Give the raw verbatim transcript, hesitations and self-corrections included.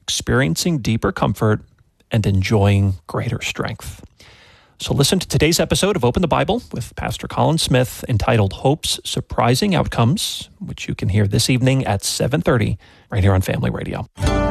experiencing deeper comfort, and enjoying greater strength. So listen to today's episode of Open the Bible with Pastor Colin Smith, entitled Hope's Surprising Outcomes, which you can hear this evening at seven thirty right here on Family Radio.